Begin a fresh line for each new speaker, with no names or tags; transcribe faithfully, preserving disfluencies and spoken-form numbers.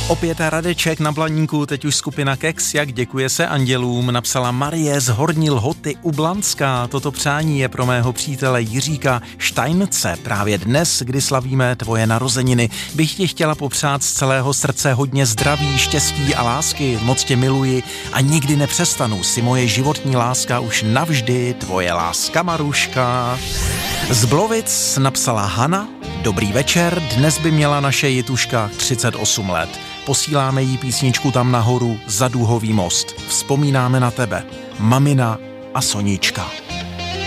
Opět Radeček na Blaníku, teď už skupina Keks, jak děkuje se andělům, napsala Marie z Horní Lhoty u Blanská. Toto přání je pro mého přítele Jiříka Štajnce. Právě dnes, kdy slavíme tvoje narozeniny, bych ti chtěla popřát z celého srdce hodně zdraví, štěstí a lásky. Moc tě miluji a nikdy nepřestanu. Si moje životní láska už navždy, tvoje láska Maruška. Z Blovic napsala Hana. Dobrý večer, dnes by měla naše Jituška třicet osm let. Posíláme jí písničku Tam nahoru za Duhový most. Vzpomínáme na tebe, mamina a Sonička.